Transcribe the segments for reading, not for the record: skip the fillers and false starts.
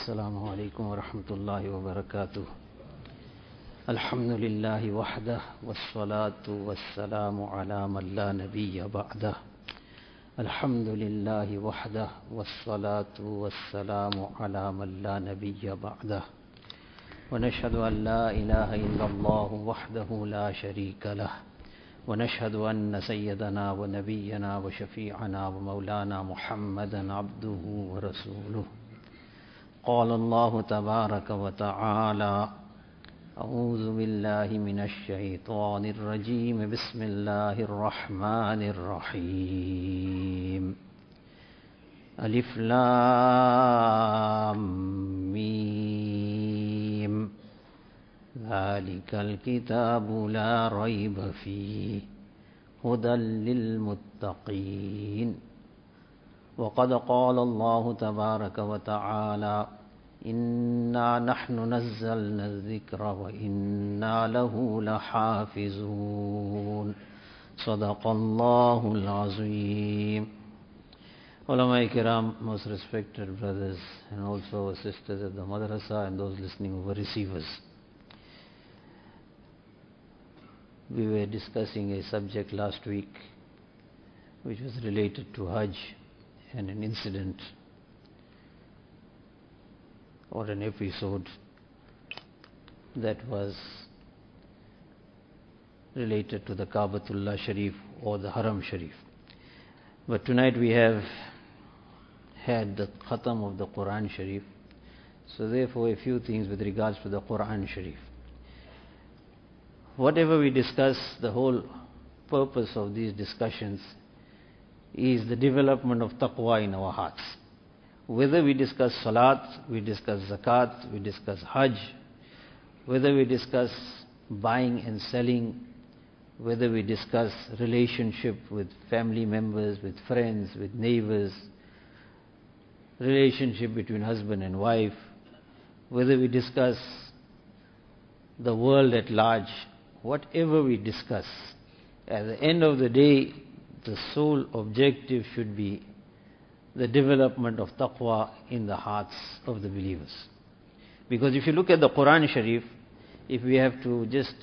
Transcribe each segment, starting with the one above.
السلام عليكم ورحمة الله وبركاته. الحمد لله وحده والصلاة والسلام على من لا نبي بعده. الحمد لله وحده والصلاة والسلام على من لا نبي بعده. ونشهد أن لا إله إلا الله وحده لا شريك له. ونشهد أن سيدنا ونبينا وشفيعنا ومولانا محمدا عبده ورسوله. قال الله تبارك وتعالى: أعوذ بالله من الشيطان الرجيم. بسم الله الرحمن الرحيم. ألف لام ميم. ذلك الكتاب لا ريب فيه هدى للمتقين. وقد قال الله تبارك وتعالى: إنا نحن نزلنا الذكر وإنا له لحافظون. صدق الله العظيم. Ulama Kiram, most respected brothers and also our sisters at the madrasa and those listening over receivers. We were discussing a subject last week which was related to Hajj and an incident or an episode that was related to the Kaabatullah Sharif or the Haram Sharif. But tonight we have had the Khatam of the Quran Sharif, so therefore a few things with regards to the Quran Sharif. Whatever we discuss, the whole purpose of these discussions is the development of taqwa in our hearts. Whether we discuss salat, we discuss zakat, we discuss hajj, whether we discuss buying and selling, whether we discuss relationship with family members, with friends, with neighbors, relationship between husband and wife, whether we discuss the world at large, whatever we discuss, at the end of the day, the sole objective should be the development of taqwa in the hearts of the believers. Because if you look at the Quran Sharif, if we have to just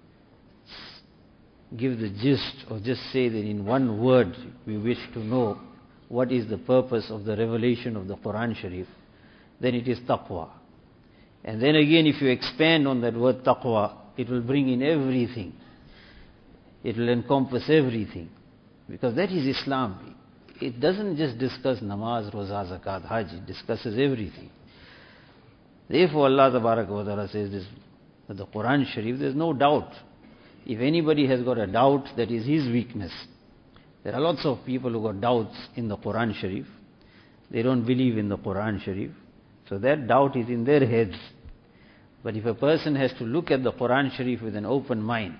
give the gist or just say that in one word we wish to know what is the purpose of the revelation of the Quran Sharif, then it is taqwa. And then again, if you expand on that word taqwa, it will bring in everything. It will encompass everything. Because that is Islam. It doesn't just discuss namaz, roza, zakat, hajj. It discusses everything. Therefore Allah Tabaraka wa Ta'ala says this, that the Quran Sharif, there's no doubt. If anybody has got a doubt, that is his weakness. There are lots of people who got doubts in the Quran Sharif. They don't believe in the Quran Sharif. So that doubt is in their heads. But if a person has to look at the Quran Sharif with an open mind,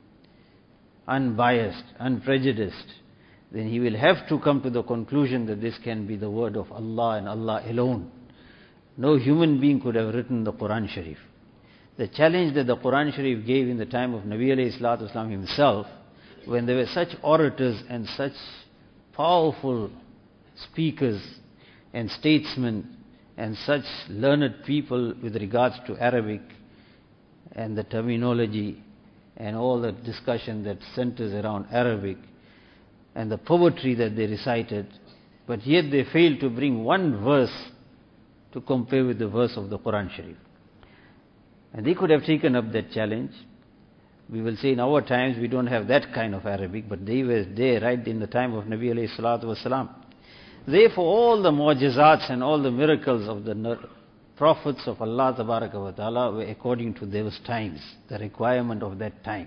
unbiased, unprejudiced, then he will have to come to the conclusion that this can be the word of Allah and Allah alone. No human being could have written the Quran Sharif. The challenge that the Quran Sharif gave in the time of Nabi alayhi salatu wasalam himself, when there were such orators and such powerful speakers and statesmen and such learned people with regards to Arabic and the terminology and all the discussion that centers around Arabic and the poetry that they recited, but yet they failed to bring one verse to compare with the verse of the Quran Sharif. And they could have taken up that challenge. We will say in our times we don't have that kind of Arabic, but they were there right in the time of Nabi alayhi salatu wasalam. Therefore all the mu'jizats and all the miracles of the prophets of Allah Tabaraka wa Ta'ala were according to those times, the requirement of that time.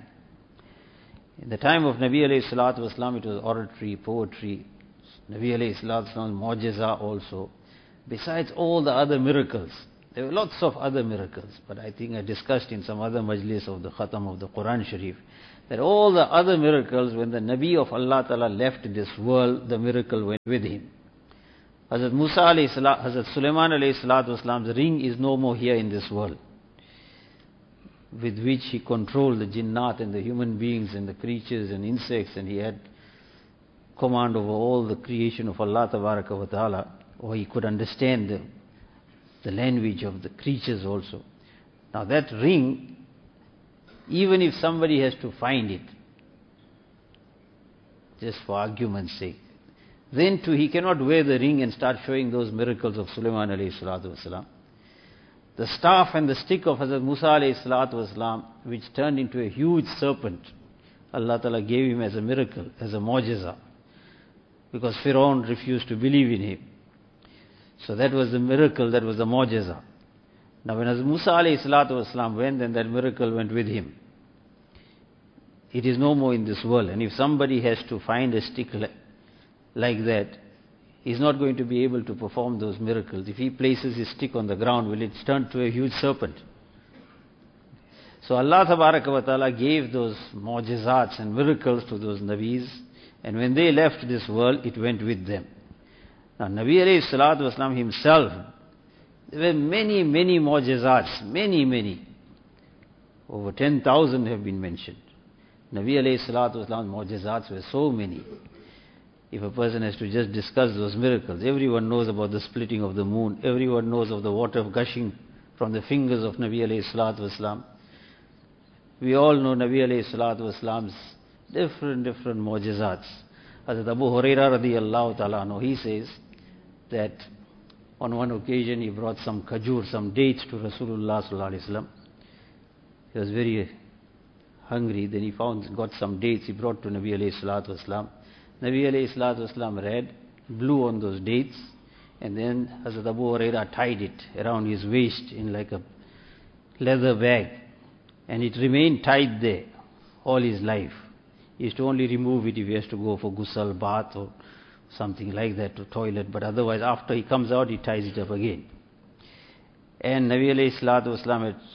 In the time of Nabi alayhi salatu wasalam, it was oratory, poetry, Nabi alayhi salatu wasalam, mu'jiza also. Besides all the other miracles, there were lots of other miracles, but I think I discussed in some other majlis of the Khatam of the Quran Sharif, that all the other miracles, when the Nabi of Allah Ta'ala left this world, the miracle went with him. Hazrat Musa alayhi salam, Hazrat Sulaiman alayhi salatu wasalam's ring is no more here in this world, with which he controlled the jinnat and the human beings and the creatures and insects, and he had command over all the creation of Allah Tabaraka wa Ta'ala, or he could understand the the language of the creatures also. Now that ring, even if somebody has to find it, just for argument's sake, then too he cannot wear the ring and start showing those miracles of Sulaiman alayhi salatu wasalam. The staff and the stick of Hazrat Musa alayhi salatu wasalam, which turned into a huge serpent, Allah Ta'ala gave him as a miracle, as a mu'jiza, because Fir'aun refused to believe in him. So that was the miracle, that was the mu'jiza. Now when Hazrat Musa alayhi salatu wasalam went, then that miracle went with him. It is no more in this world. And if somebody has to find a stick like that, he's not going to be able to perform those miracles. If he places his stick on the ground, will it turn to a huge serpent? So Allah Tabaraka wa Ta'ala gave those mu'jizats and miracles to those Nabis, and when they left this world, it went with them. Now Nabi alayhi salatu wasalam himself, there were many, many mu'jizats, many. Over 10,000 have been mentioned. Nabi alayhi salatu wasalam's mu'jizats were so many. If a person has to just discuss those miracles, everyone knows about the splitting of the moon, everyone knows of the water gushing from the fingers of Nabi alayhi salatu wasalam. We all know Nabi alayhi salatu wasalam's different mu'jizats. Hazrat Abu Hurairah radiyallahu ta'ala anhu, he says that on one occasion he brought some khajur, some dates to Rasulullah sallallahu alayhi wasallam. He was very hungry, then he got some dates, he brought to Nabi alayhi salatu wasalam. Nabi alayhi salatu wasalam read, blew on those dates, and then Hazrat Abu Hurairah tied it around his waist in like a leather bag, and it remained tied there all his life. He used to only remove it if he has to go for ghusl, bath or something like that, to toilet, but otherwise after he comes out he ties it up again. And Nabi alayhi salatu wasalam had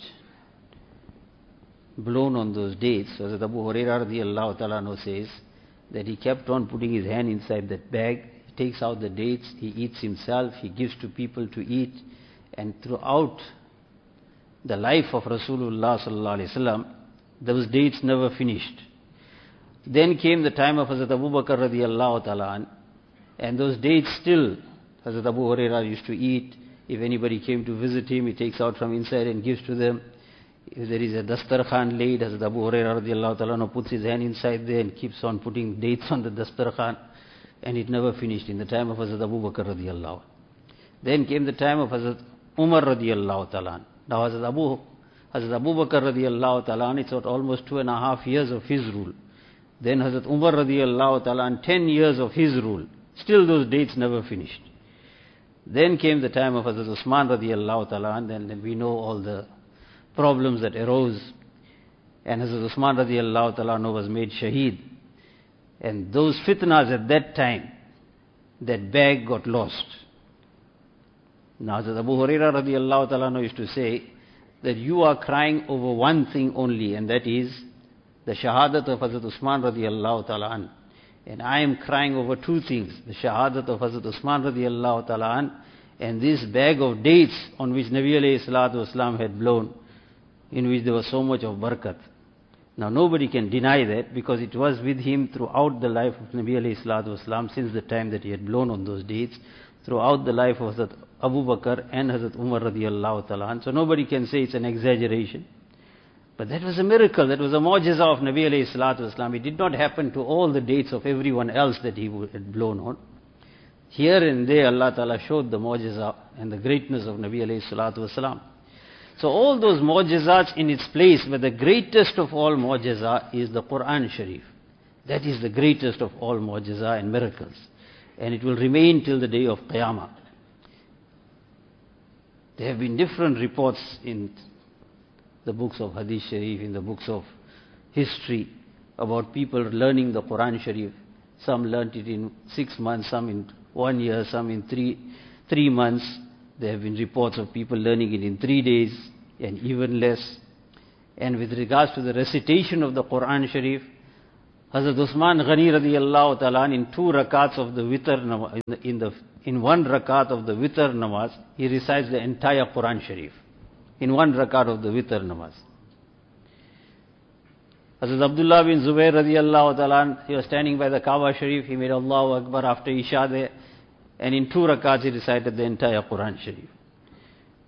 blown on those dates. So Hazrat Abu Hurairah radiyallahu ta'ala anhu says that he kept on putting his hand inside that bag, he takes out the dates, he eats himself, he gives to people to eat, and throughout the life of Rasulullah sallallahu alaihi wasallam, those dates never finished. Then came the time of Hazrat Abu Bakr radiyallahu ta'ala, and those dates still Hazrat Abu Hurairah used to eat. If anybody came to visit him, he takes out from inside and gives to them. If there is a dastarkhan laid, Hazrat Abu Hurairah radiallahu ta'ala puts his hand inside there and keeps on putting dates on the dastarkhan, and it never finished in the time of Hazrat Abu Bakr radiallahu. Then came the time of Hazrat Umar radiallahu ta'ala. Now Hazrat Abu Bakr radiallahu ta'ala, it's almost 2.5 years of his rule. Then Hazrat Umar radiallahu ta'ala, 10 years of his rule. Still those dates never finished. Then came the time of Hazrat Usman radiallahu ta'ala, and then we know all the problems that arose, and Hazrat Usman radiallahu ta'ala was made shaheed. And those fitnas at that time, that bag got lost. Now Hazrat Abu Hurairah radiallahu ta'ala used to say that you are crying over one thing only, and that is the shahadat of Hazrat Usman radiallahu ta'ala, and I am crying over two things, the shahadat of Hazrat Usman radiallahu ta'ala and this bag of dates on which Nabi alayhi salatu wasalam had blown, in which there was so much of barakat. Now nobody can deny that, because it was with him throughout the life of Nabi alayhi salatu wasalam, since the time that he had blown on those dates, throughout the life of Hazrat Abu Bakr and Hazrat Umar radiyallahu ta'ala. So nobody can say it's an exaggeration. But that was a miracle, that was a mu'jiza of Nabi alayhi salatu wasalam. It did not happen to all the dates of everyone else that he had blown on. Here and there Allah Ta'ala showed the mu'jiza and the greatness of Nabi alayhi salatu wasalam. So all those mu'jizats in its place, but the greatest of all mu'jiza is the Quran Sharif. That is the greatest of all mu'jiza and miracles. And it will remain till the day of Qiyamah. There have been different reports in the books of Hadith Sharif, in the books of history, about people learning the Quran Sharif. Some learnt it in 6 months, some in 1 year, some in three months. There have been reports of people learning it in 3 days and even less. And with regards to the recitation of the Quran Sharif, Hazrat Usman Ghani radiyallahu ta'ala, in 2 rakats of the witr namaz, in 1 rakat of the witr namaz, he recites the entire Quran Sharif. In 1 rakat of the witr namaz. Hazrat Abdullah bin Zubair radiyallahu ta'ala, he was standing by the Kaaba Sharif, he made Allahu Akbar after Isha there, and in 2 rakats he recited the entire Quran Sharif.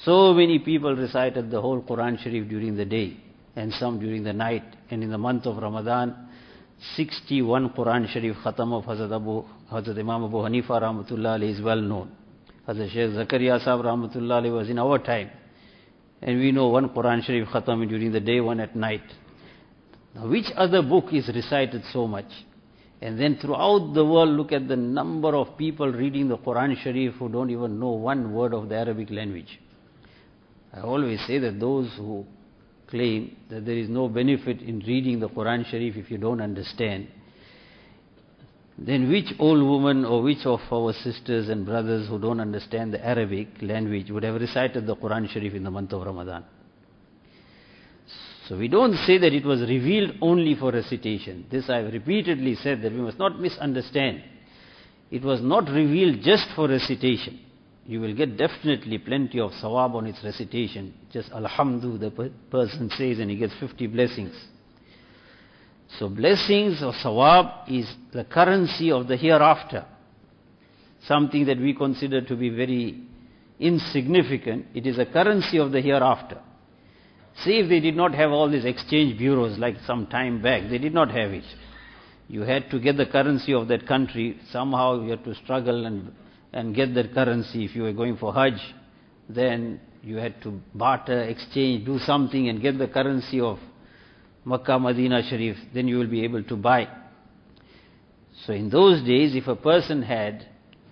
So many people recited the whole Quran Sharif during the day and some during the night. And in the month of Ramadan, 61 Quran Sharif Khatam of Hazrat Imam Abu Hanifa Rahmatullah Alayhi is well known. Hazrat Shaykh Zakaria Sahib Rahmatullah Alayhi was in our time. And we know one Quran Sharif Khatam during the day, one at night. Now which other book is recited so much? And then throughout the world, look at the number of people reading the Quran Sharif who don't even know one word of the Arabic language. I always say that those who claim that there is no benefit in reading the Quran Sharif if you don't understand, then which old woman or which of our sisters and brothers who don't understand the Arabic language would have recited the Quran Sharif in the month of Ramadan? So we don't say that it was revealed only for recitation. This I have repeatedly said, that we must not misunderstand. It was not revealed just for recitation. You will get definitely plenty of sawab on its recitation. Just alhamdu the person says and he gets 50 blessings. So blessings or sawab is the currency of the hereafter. Something that we consider to be very insignificant. It is a currency of the hereafter. See, if they did not have all these exchange bureaus like some time back, they did not have it. You had to get the currency of that country. Somehow you had to struggle and get that currency. If you were going for Hajj, then you had to barter, exchange, do something and get the currency of Makkah, Medina Sharif. Then you will be able to buy. So in those days, if a person had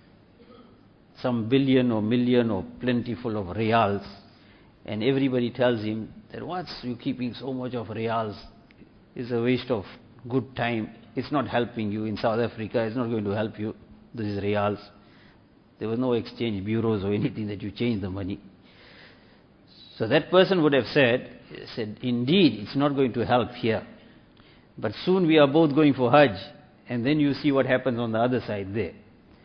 some billion or million or plentiful of riyals, and everybody tells him that what's you keeping so much of riyals? It's a waste of good time. It's not helping you in South Africa. It's not going to help you. These riyals. There were no exchange bureaus or anything that you change the money. So that person would have said, indeed, it's not going to help here. But soon we are both going for Hajj. And then you see what happens on the other side there.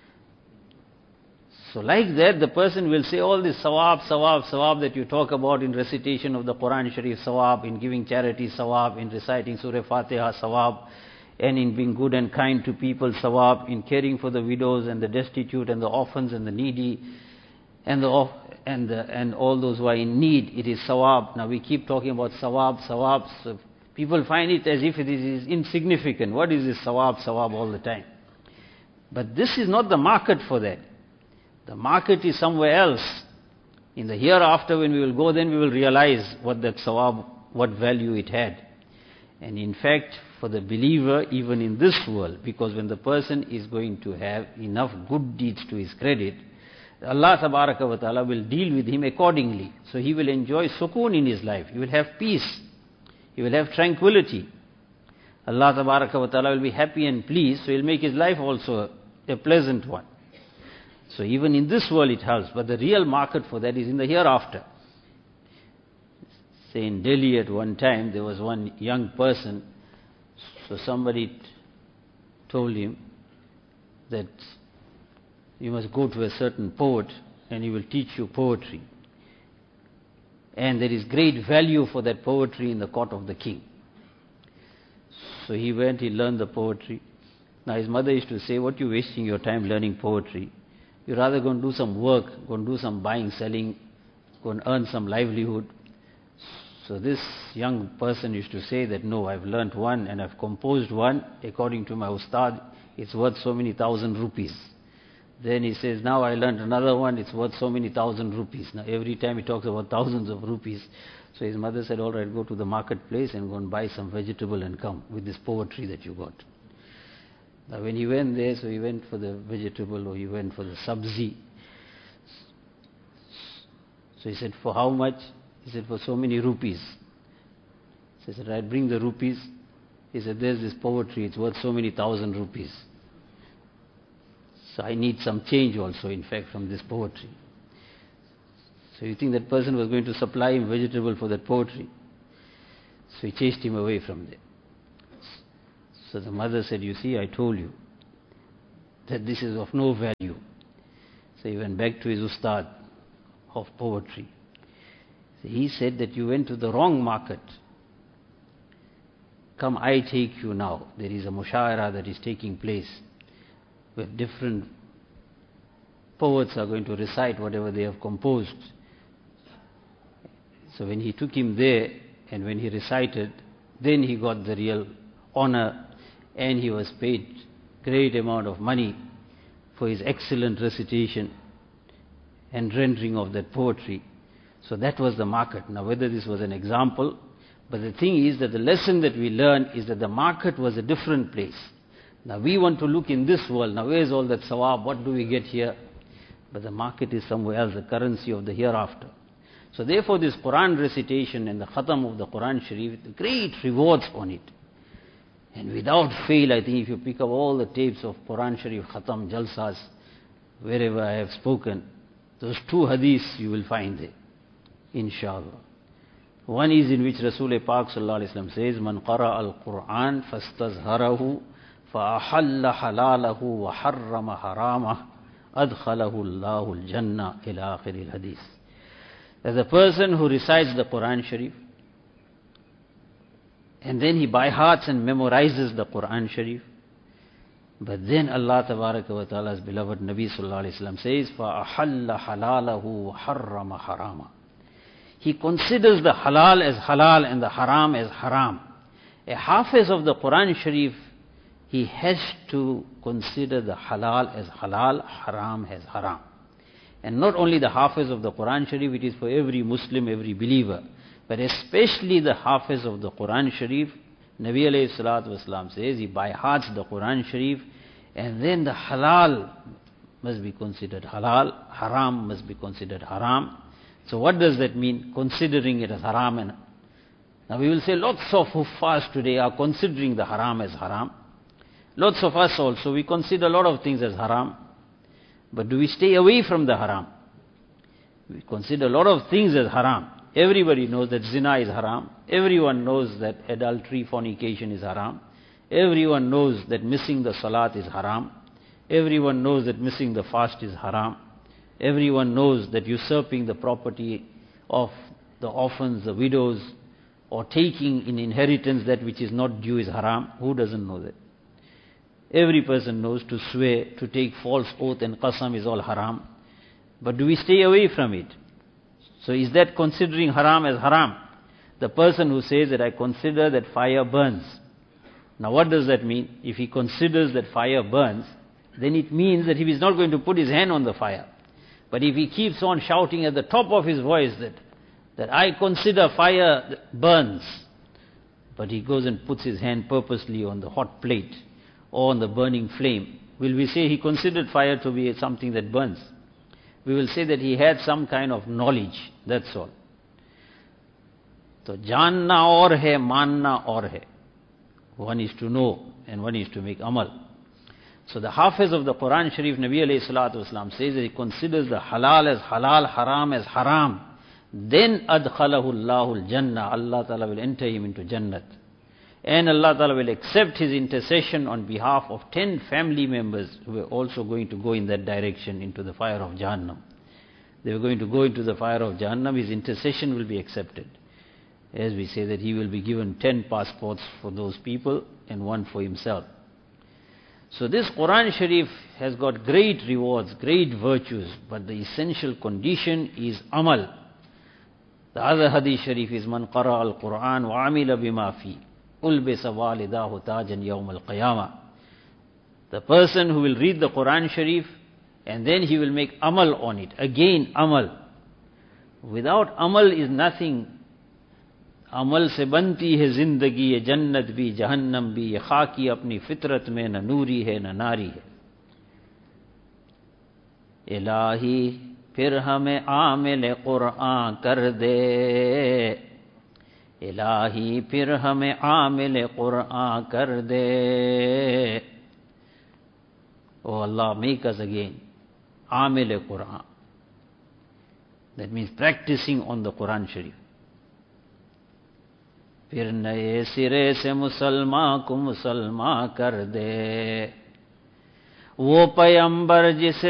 So like that, the person will say all this sawab, sawab, sawab that you talk about in recitation of the Quran Sharif, sawab, in giving charity, sawab, in reciting Surah Fatiha, sawab, and in being good and kind to people, sawab, in caring for the widows and the destitute and the orphans and the needy and all those who are in need, it is sawab. Now we keep talking about sawab, sawab. So people find it as if it is insignificant. What is this sawab, sawab all the time? But this is not the market for that. The market is somewhere else. In the hereafter, when we will go, then we will realize what that sawab, what value it had. And in fact, for the believer, even in this world, because when the person is going to have enough good deeds to his credit, Allah Tabaraka wa Ta'ala will deal with him accordingly. So he will enjoy sukoon in his life. He will have peace. He will have tranquility. Allah Tabaraka wa Ta'ala will be happy and pleased, so he will make his life also a pleasant one. So even in this world it helps, but the real market for that is in the hereafter. Say in Delhi at one time, there was one young person, so somebody told him that you must go to a certain poet and he will teach you poetry. And there is great value for that poetry in the court of the king. So he went, he learned the poetry. Now his mother used to say, what are you wasting your time learning poetry? You rather go and do some work, go and do some buying, selling, go and earn some livelihood. So this young person used to say that, no, I've learnt one and I've composed one. According to my ustad, it's worth so many thousand rupees. Then he says, now I learnt another one, it's worth so many thousand rupees. Now every time he talks about thousands of rupees. So his mother said, all right, go to the marketplace and go and buy some vegetable and come with this poetry that you got. Now when he went there, so he went for the vegetable or he went for the sabzi. So he said, for how much? He said, for so many rupees. So he said, right, bring the rupees. He said, there's this poetry, it's worth so many thousand rupees. So I need some change also, in fact, from this poetry. So you think that person was going to supply him vegetable for that poetry? So he chased him away from there. So the mother said, you see, I told you that this is of no value. So he went back to his ustad of poetry. So he said that you went to the wrong market. Come, I take you now. There is a mushaira that is taking place where different poets are going to recite whatever they have composed. So when he took him there and when he recited, then he got the real honor and he was paid great amount of money for his excellent recitation and rendering of that poetry. So that was the market. Now whether this was an example, but the thing is that the lesson that we learn is that the market was a different place. Now we want to look in this world, now where is all that sawab, what do we get here? But the market is somewhere else, the currency of the hereafter. So therefore this Quran recitation and the khatam of the Quran Sharif, the great rewards on it. And without fail, I think if you pick up all the tapes of Quran Sharif, khatam, jalsas, wherever I have spoken, those two hadiths you will find there, inshallah. One is in which Rasul Pak Sallallahu Alaihi Wasallam says, Man qara al-Quran fastazharahu fa-ahalla halalahu wa harrama haramah adkhalahu Allahu al-jannah ila akhir al-hadith. As a person who recites the Quran Sharif, and then he by hearts and memorizes the Quran Sharif, but then Allah Tabaraka wa Ta'ala's beloved Nabi Sallallahu Alaihi Wasallam says, فَأَحَلَّ حَلَالَهُ وَحَرَّمَ حَرَامًا. He considers the halal as halal and the haram as haram. A hafiz of the Quran Sharif, he has to consider the halal as halal, haram as haram. And not only the hafiz of the Quran Sharif, it is for every Muslim, every believer. But especially the hafiz of the Quran Sharif, Nabi alayhi salatu wasalam says, he by hearts the Quran Sharif, and then the halal must be considered halal, haram must be considered haram. So what does that mean? Considering it as haram. Now we will say lots of huffaz today are considering the haram as haram. Lots of us also, we consider a lot of things as haram. But do we stay away from the haram? We consider a lot of things as haram. Everybody knows that zina is haram. Everyone knows that adultery, fornication is haram. Everyone knows that missing the salat is haram. Everyone knows that missing the fast is haram. Everyone knows that usurping the property of the orphans, the widows, or taking in inheritance that which is not due is haram. Who doesn't know that? Every person knows to swear, to take false oath and qasam is all haram. But do we stay away from it? So is that considering haram as haram? The person who says that I consider that fire burns. Now what does that mean? If he considers that fire burns, then it means that he is not going to put his hand on the fire. But if he keeps on shouting at the top of his voice that I consider fire burns, but he goes and puts his hand purposely on the hot plate or on the burning flame, will we say he considered fire to be something that burns? We will say that he had some kind of knowledge, that's all. So janna aur hai, manna aur hai. One is to know and one is to make amal. So the hafiz of the Quran Sharif, Nabi alayhi salatu wasalam, says that he considers the halal as halal, haram as haram. Then adkhalahu Allahu al-jannah, Allah Ta'ala will enter him into Jannat. And Allah Ta'ala will accept his intercession on behalf of 10 family members who were also going to go in that direction into the fire of Jahannam. They were going to go into the fire of Jahannam, his intercession will be accepted. As we say that he will be given 10 passports for those people and one for himself. So this Quran Sharif has got great rewards, great virtues, but the essential condition is amal. The other hadith Sharif is man qara al-Quran wa amila bima fi ulbisa walidahu tajan yawm al-qiyamah. The person who will read the Quran Sharif and then he will make amal on it. Again amal. Without amal is nothing. अमल से बनती है जिंदगी ये जन्नत भी जहन्नम भी ये खाकी अपनी फितरत में न नूरी है न नारी है इलाही फिर हमें आमिल कुरान कर दे इलाही फिर हमें आमिल कुरान कर दे Oh Allah, make us again Aamil Quran. That means practicing on the Quran Sharif. फिर नए सिरे से मुसलमान को मुसलमान कर दे वो पैगंबर जिसे